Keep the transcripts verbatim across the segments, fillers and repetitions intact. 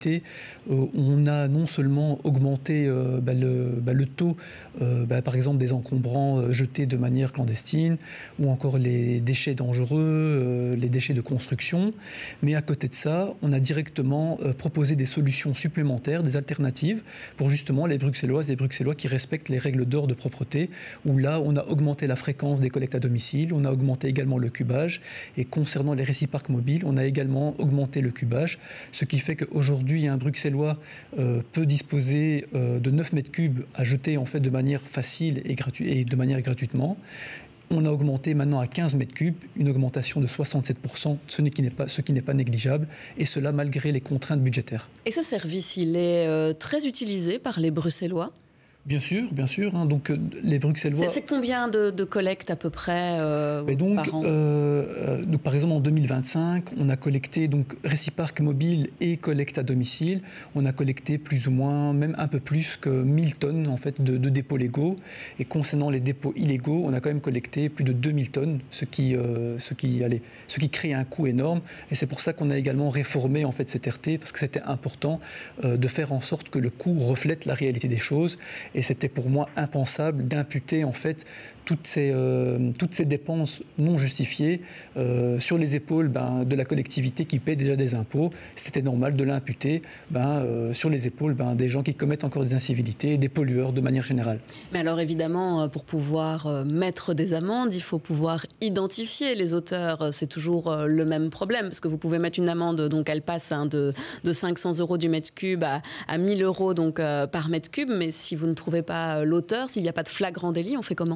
Euh, on a non seulement augmenté euh, bah, le, bah, le taux, euh, bah, par exemple, des encombrants euh, jetés de manière clandestine, ou encore les déchets dangereux, euh, les déchets de construction, mais à côté de ça, on a directement euh, proposé des solutions supplémentaires, des alternatives, pour justement les Bruxelloises et les Bruxellois qui respectent les règles d'or de propreté, où là, on a augmenté la fréquence des collectes à domicile, on a augmenté également le cubage, et concernant les réciparques mobiles, on a également augmenté le cubage, ce qui fait qu'aujourd'hui, un Bruxellois euh, peut disposer euh, de neuf mètres cubes à jeter en fait de manière facile et, gratu- et de manière gratuitement. On a augmenté maintenant à quinze mètres cubes, une augmentation de soixante-sept pour cent, ce, n'est, qui n'est pas, ce qui n'est pas négligeable, et cela malgré les contraintes budgétaires. Et ce service, il est euh, très utilisé par les Bruxellois ? Bien sûr, bien sûr. Hein, donc, euh, les Bruxellois... C'est, c'est combien de, de collectes à peu près euh, donc, par an euh, euh, donc, par exemple, en deux mille vingt-cinq, on a collecté donc, réciparques mobiles et collecte à domicile. On a collecté plus ou moins, même un peu plus que mille tonnes en fait, de, de dépôts légaux. Et concernant les dépôts illégaux, on a quand même collecté plus de deux mille tonnes, ce qui, euh, ce qui, allez, ce qui crée un coût énorme. Et c'est pour ça qu'on a également réformé en fait, cette R T, parce que c'était important euh, de faire en sorte que le coût reflète la réalité des choses. Et c'était pour moi impensable d'imputer en fait toutes ces, euh, toutes ces dépenses non justifiées euh, sur les épaules ben, de la collectivité qui paie déjà des impôts. C'était normal de l'imputer ben, euh, sur les épaules ben, des gens qui commettent encore des incivilités, des pollueurs de manière générale. Mais alors évidemment, pour pouvoir mettre des amendes, il faut pouvoir identifier les auteurs. C'est toujours le même problème, parce que vous pouvez mettre une amende, donc elle passe hein, de, de cinq cents euros du mètre cube à, à mille euros donc, euh, par mètre cube, mais si vous ne trouvez pas l'auteur, s'il n'y a pas de flagrant délit, on fait comment ?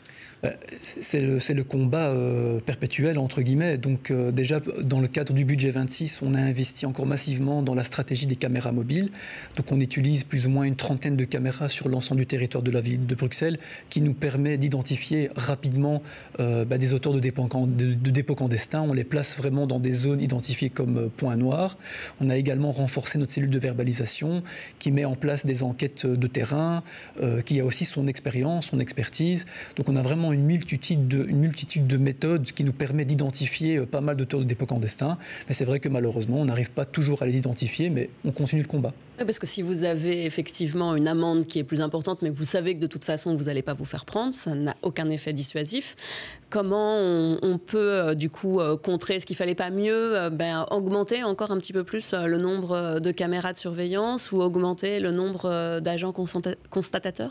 C'est le, c'est le combat euh, perpétuel, entre guillemets. Donc euh, déjà, dans le cadre du budget vingt-six, on a investi encore massivement dans la stratégie des caméras mobiles. Donc on utilise plus ou moins une trentaine de caméras sur l'ensemble du territoire de la ville de Bruxelles, qui nous permet d'identifier rapidement euh, bah, des auteurs de dépôts, de, de dépôts clandestins. On les place vraiment dans des zones identifiées comme euh, points noirs. On a également renforcé notre cellule de verbalisation, qui met en place des enquêtes de terrain, euh, qui a aussi son expérience, son expertise. Donc on a vraiment une multitude, de, une multitude de méthodes qui nous permet d'identifier pas mal d'auteurs de dépôts clandestins. Mais c'est vrai que malheureusement, on n'arrive pas toujours à les identifier, mais on continue le combat. Oui, parce que si vous avez effectivement une amende qui est plus importante, mais que vous savez que de toute façon, vous n'allez pas vous faire prendre, ça n'a aucun effet dissuasif. Comment on, on peut du coup contrer ? Est-ce qu'il ne fallait pas mieux ben, augmenter encore un petit peu plus le nombre de caméras de surveillance ou augmenter le nombre d'agents constatateurs ?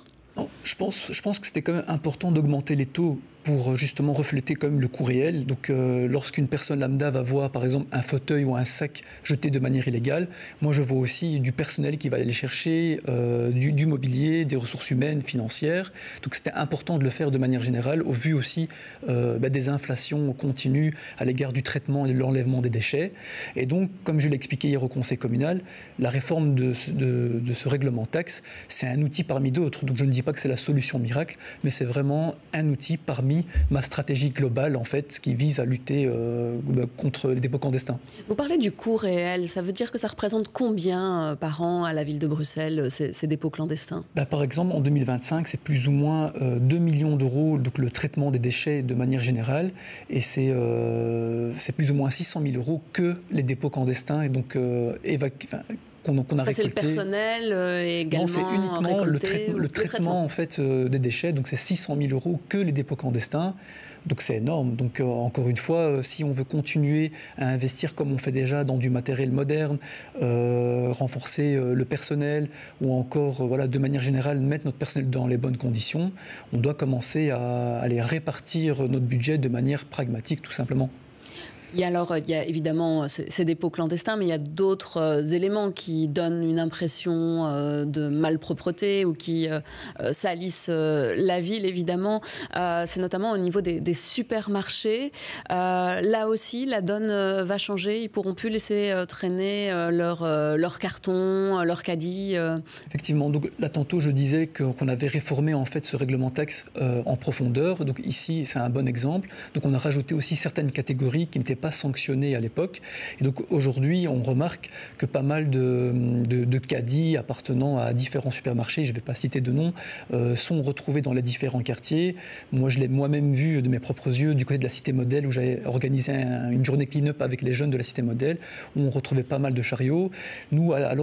Non, je pense, je pense que c'était quand même important d'augmenter les taux pour justement refléter quand même le coût réel. Donc euh, lorsqu'une personne lambda va voir par exemple un fauteuil ou un sac jeté de manière illégale, moi je vois aussi du personnel qui va aller chercher, euh, du, du mobilier, des ressources humaines, financières. Donc c'était important de le faire de manière générale au vu aussi euh, bah, des inflations continues à l'égard du traitement et de l'enlèvement des déchets. Et donc comme je l'ai expliqué hier au Conseil communal, la réforme de, de, de ce règlement taxe, c'est un outil parmi d'autres. Donc je ne dis pas que c'est la solution miracle, mais c'est vraiment un outil parmi ma stratégie globale en fait qui vise à lutter euh, contre les dépôts clandestins. Vous parlez du coût réel, ça veut dire que ça représente combien euh, par an à la ville de Bruxelles ces, ces dépôts clandestins ? Bah, par exemple en deux mille vingt-cinq c'est plus ou moins euh, deux millions d'euros donc le traitement des déchets de manière générale et c'est, euh, c'est plus ou moins six cent mille euros que les dépôts clandestins et donc euh, évacués. Enfin, Qu'on, qu'on a c'est le personnel euh, également. Non, c'est uniquement récolté, le, trai- le, le traitement, traitement en fait, euh, des déchets. Donc c'est six cent mille euros que les dépôts clandestins. Donc c'est énorme. Donc euh, encore une fois, euh, si on veut continuer à investir comme on fait déjà dans du matériel moderne, euh, renforcer euh, le personnel ou encore, euh, voilà, de manière générale, mettre notre personnel dans les bonnes conditions, on doit commencer à aller répartir notre budget de manière pragmatique, tout simplement. Il y a alors, il y a évidemment ces, ces dépôts clandestins, mais il y a d'autres euh, éléments qui donnent une impression euh, de malpropreté ou qui euh, salissent euh, la ville, évidemment. Euh, c'est notamment au niveau des, des supermarchés. Euh, là aussi, la donne euh, va changer. Ils ne pourront plus laisser euh, traîner euh, leurs euh, leur cartons, euh, leurs caddies. Euh. Effectivement. Donc, là, tantôt, je disais que, qu'on avait réformé en fait, ce règlement taxe euh, en profondeur. Donc ici, c'est un bon exemple. Donc on a rajouté aussi certaines catégories qui n'étaient pas sanctionné à l'époque. Et donc aujourd'hui, on remarque que pas mal de, de, de caddies appartenant à différents supermarchés, je ne vais pas citer de nom, euh, sont retrouvés dans les différents quartiers. Moi, je l'ai moi-même vu de mes propres yeux du côté de la Cité Modèle, où j'avais organisé un, une journée clean-up avec les jeunes de la Cité Modèle, où on retrouvait pas mal de chariots. Nous, à, à